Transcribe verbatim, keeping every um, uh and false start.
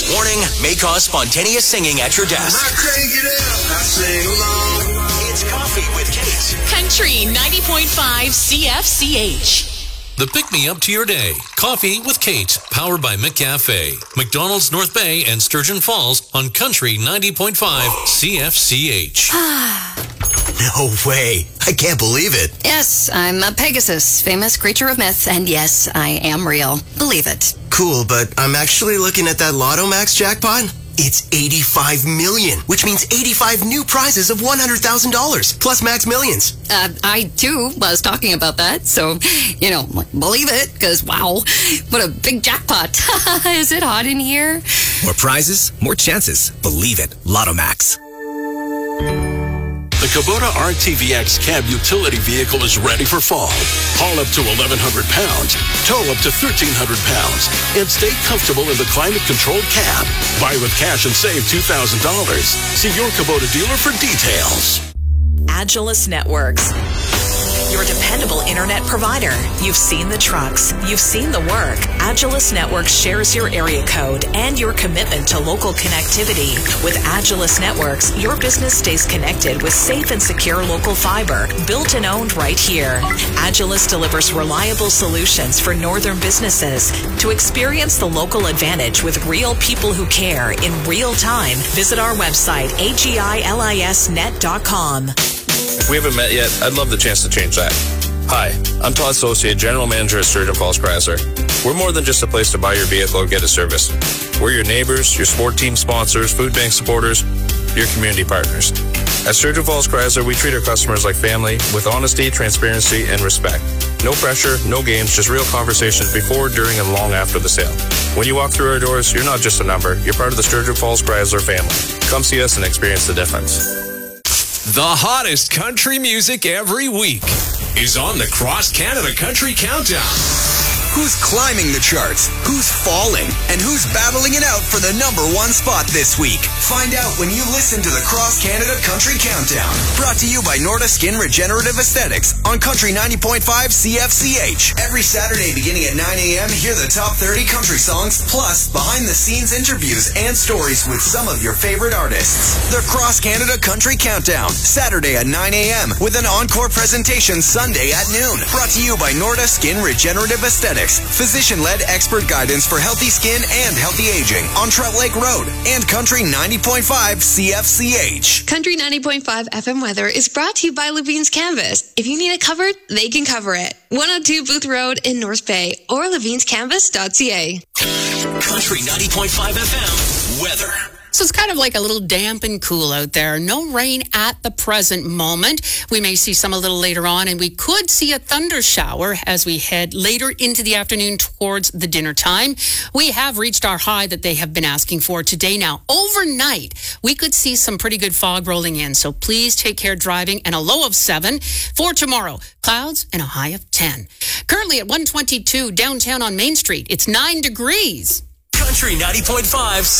Warning, may cause spontaneous singing at your desk. I crank it up, I sing along. It's Coffee with Kate. Country ninety point five C F C H. The pick-me-up to your day. Coffee with Kate, powered by McCafe. McDonald's North Bay and Sturgeon Falls on Country ninety point five C F C H. No way. I can't believe it. Yes, I'm a Pegasus, famous creature of myth, and yes, I am real. Believe it. Cool, but I'm actually looking at that Lotto Max jackpot. It's eighty-five million, which means eighty-five new prizes of one hundred thousand dollars, plus Max Millions. Uh, I, too, was talking about that, so, you know, believe it, because, wow, what a big jackpot. Is it hot in here? More prizes, more chances. Believe it. Lotto Max. The Kubota R T V X cab utility vehicle is ready for fall. Haul up to eleven hundred pounds, tow up to thirteen hundred pounds, and stay comfortable in the climate-controlled cab. Buy with cash and save two thousand dollars. See your Kubota dealer for details. Agilus Networks, your dependable internet provider. You've seen the trucks. You've seen the work. Agilus Networks shares your area code and your commitment to local connectivity. With Agilus Networks, your business stays connected with safe and secure local fiber, built and owned right here. Agilus delivers reliable solutions for northern businesses. To experience the local advantage with real people who care in real time, visit our website, A G I L I S net dot com. We haven't met yet. I'd love the chance to change that. Hi, I'm Todd Associate, General Manager at Sturgeon Falls Chrysler. We're more than just a place to buy your vehicle or get a service. We're your neighbors, your sport team sponsors, food bank supporters, your community partners. At Sturgeon Falls Chrysler, we treat our customers like family with honesty, transparency, and respect. No pressure, no games, just real conversations before, during, and long after the sale. When you walk through our doors, you're not just a number. You're part of the Sturgeon Falls Chrysler family. Come see us and experience the difference. The hottest country music every week is on the Cross Canada Country Countdown. Who's climbing the charts? Who's falling? And who's battling it out for the number one spot this week? Find out when you listen to the Cross Canada Country Countdown. Brought to you by Norda Skin Regenerative Aesthetics on Country ninety point five C F C H. Every Saturday beginning at nine a.m., hear the top thirty country songs, plus behind-the-scenes interviews and stories with some of your favorite artists. The Cross Canada Country Countdown, Saturday at nine a.m. with an encore presentation Sunday at noon. Brought to you by Norda Skin Regenerative Aesthetics. Physician-led expert guidance for healthy skin and healthy aging on Trout Lake Road and Country ninety point five C F C H. Country ninety point five F M weather is brought to you by Levine's Canvas. If you need it covered, they can cover it. one oh two Booth Road in North Bay or levine's canvas dot c a. Country ninety point five F M weather. So it's kind of like a little damp and cool out there. No rain at the present moment. We may see some a little later on, and we could see a thunder shower as we head later into the afternoon towards the dinner time. We have reached our high that they have been asking for today. Now, overnight, we could see some pretty good fog rolling in. So please take care driving, and a low of seven. For tomorrow, clouds and a high of ten. Currently at one twenty-two downtown on Main Street, it's nine degrees. Country ninety point five